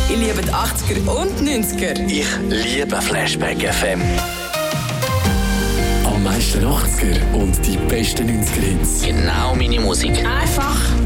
Ich liebe die 80er und 90er. Ich liebe Flashback FM. Am meisten 80er und die besten 90er Hits. Genau meine Musik. Einfach